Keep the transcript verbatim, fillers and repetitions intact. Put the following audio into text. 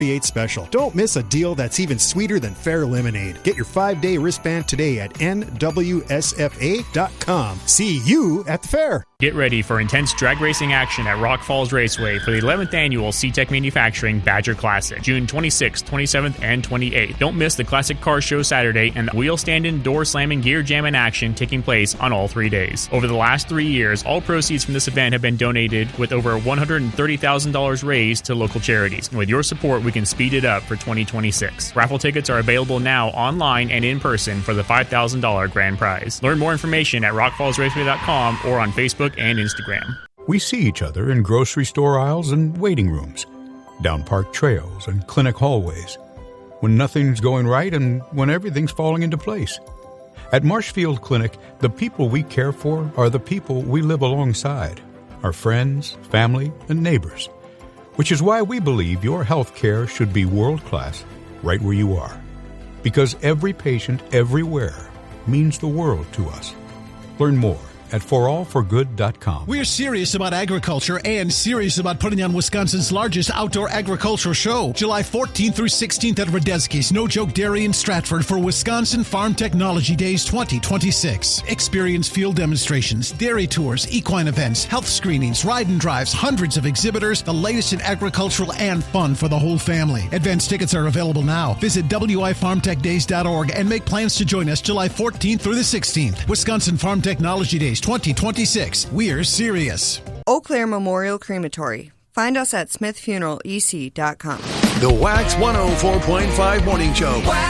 special. Don't miss a deal that's even sweeter than Fair Lemonade. Get your five-day wristband today at N W S F A dot com. See you at the fair. Get ready for intense drag racing action at Rock Falls Raceway for the eleventh annual C-Tech Manufacturing Badger Classic, June twenty-sixth, twenty-seventh, and twenty-eighth. Don't miss the Classic Car Show Saturday and the wheel standing, door slamming, gear jamming action taking place on all three days. Over the last three years, all proceeds from this event have been donated, with over one hundred thirty thousand dollars raised to local charities. And with your support, we can speed it up for twenty twenty-six. Raffle tickets are available now online and in person for the five thousand dollars grand prize. Learn more information at rock falls raceway dot com or on Facebook and Instagram. We see each other in grocery store aisles and waiting rooms, down park trails and clinic hallways, when nothing's going right and when everything's falling into place. At Marshfield Clinic, the people we care for are the people we live alongside, our friends, family, and neighbors, which is why we believe your health care should be world-class right where you are. Because every patient everywhere means the world to us. Learn more at for all for good dot com. We're serious about agriculture and serious about putting on Wisconsin's largest outdoor agricultural show, July fourteenth through sixteenth at Radetzky's No Joke Dairy in Stratford for Wisconsin Farm Technology Days twenty twenty-six. Experience field demonstrations, dairy tours, equine events, health screenings, ride and drives, hundreds of exhibitors, the latest in agricultural and fun for the whole family. Advance tickets are available now. Visit W I farm tech days dot org and make plans to join us July fourteenth through the sixteenth. Wisconsin Farm Technology Days twenty twenty-six. We're serious. Eau Claire Memorial Crematory. Find us at smith funeral e c dot com. The Wax one oh four point five Morning Show.